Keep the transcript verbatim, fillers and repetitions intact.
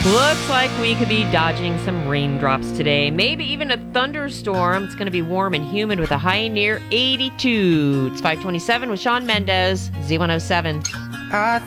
Looks like we could be dodging some raindrops today. Maybe even a thunderstorm. It's going to be warm and humid with a high near eighty-two. It's five twenty-seven with Sean Mendez, Z one oh seven. I